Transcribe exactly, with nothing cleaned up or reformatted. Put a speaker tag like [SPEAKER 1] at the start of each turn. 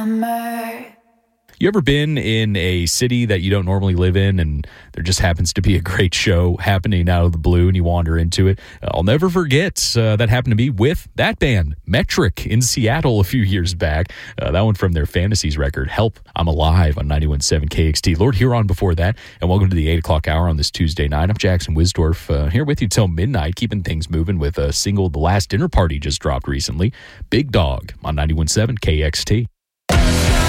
[SPEAKER 1] summer.
[SPEAKER 2] You ever been in a city that you don't normally live in and there just happens to be a great show happening out of the blue and you wander into it? I'll never forget uh, that happened to me with that band, Metric, in Seattle a few years back. Uh, that one from their Fantasies record, Help, I'm Alive, on ninety-one point seven K X T. Lord Huron before that, and welcome to the eight o'clock hour on this Tuesday night. I'm Jackson Wisdorf, uh, here with you till midnight, keeping things moving with a single The Last Dinner Party just dropped recently, Big Dog, on ninety-one point seven K X T.